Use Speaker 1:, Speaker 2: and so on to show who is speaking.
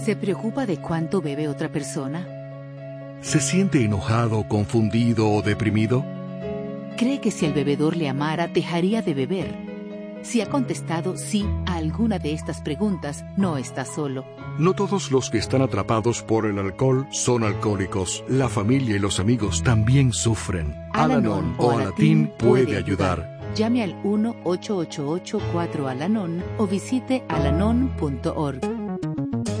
Speaker 1: ¿Se preocupa de cuánto bebe otra persona?
Speaker 2: ¿Se siente enojado, confundido o deprimido?
Speaker 1: ¿Cree que si el bebedor le amara, dejaría de beber? Si ha contestado sí a alguna de estas preguntas, no está solo.
Speaker 2: No todos los que están atrapados por el alcohol son alcohólicos. La familia y los amigos también sufren. Al-Anon o Alatín puede ayudar.
Speaker 1: Llame al 1-888-4-ALANON o visite alanon.org.